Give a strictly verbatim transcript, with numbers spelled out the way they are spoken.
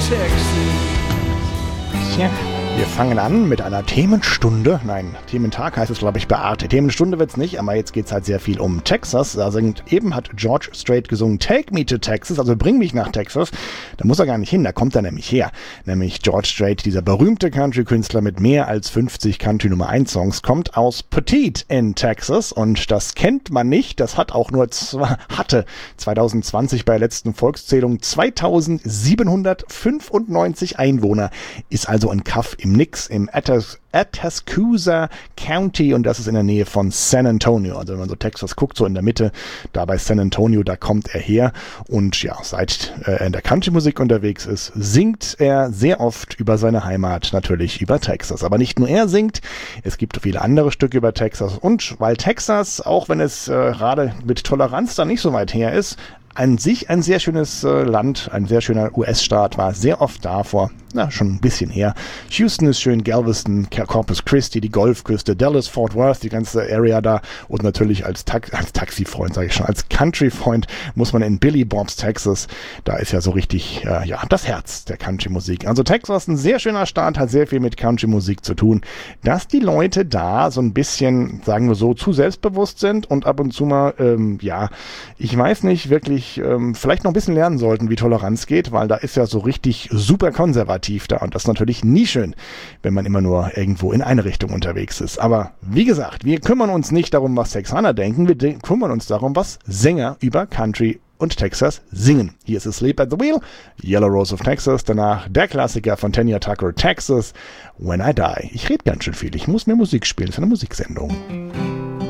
Tja, wir fangen an mit einer Themenstunde. Nein, Thementag heißt es, glaube ich, bei Arte. Themenstunde wird's nicht, aber jetzt geht's halt sehr viel um Texas. Da singt, eben hat George Strait gesungen, Take Me to Texas, also bring mich nach Texas. Da muss er gar nicht hin, da kommt er nämlich her. Nämlich George Strait, dieser berühmte Country-Künstler mit mehr als fünfzig Country-Nummer eins Songs, kommt aus Petite in Texas und das kennt man nicht. Das hat auch nur zwei, hatte zwanzig zwanzig bei der letzten Volkszählung zweitausendsiebenhundertfünfundneunzig Einwohner, ist also ein Kaff im Nix, im Atas- Atascocita County, und das ist in der Nähe von San Antonio. Also wenn man so Texas guckt, so in der Mitte, da bei San Antonio, da kommt er her. Und ja, seit er in der Country-Musik unterwegs ist, singt er sehr oft über seine Heimat, natürlich über Texas. Aber nicht nur er singt, es gibt viele andere Stücke über Texas. Und weil Texas, auch wenn es äh, gerade mit Toleranz da nicht so weit her ist, an sich ein sehr schönes äh, Land, ein sehr schöner U S-Staat, war sehr oft da vor, na, schon ein bisschen her. Houston ist schön, Galveston, Corpus Christi, die Golfküste, Dallas, Fort Worth, die ganze Area da, und natürlich als, Ta- als Taxifreund, sage ich schon, als Country-Freund muss man in Billy Bob's, Texas, da ist ja so richtig, äh, ja, das Herz der Country-Musik. Also Texas, ein sehr schöner Staat, hat sehr viel mit Country-Musik zu tun. Dass die Leute da so ein bisschen, sagen wir so, zu selbstbewusst sind und ab und zu mal, ähm, ja, ich weiß nicht, wirklich ähm, vielleicht noch ein bisschen lernen sollten, wie Toleranz geht, weil da ist ja so richtig super konservativ da, und das ist natürlich nie schön, wenn man immer nur irgendwo in eine Richtung unterwegs ist. Aber wie gesagt, wir kümmern uns nicht darum, was Texaner denken, wir de- kümmern uns darum, was Sänger über Country und Texas singen. Hier ist Asleep at the Wheel, Yellow Rose of Texas, danach der Klassiker von Tanya Tucker, Texas, When I Die. Ich rede ganz schön viel, ich muss mehr Musik spielen, das ist eine Musiksendung.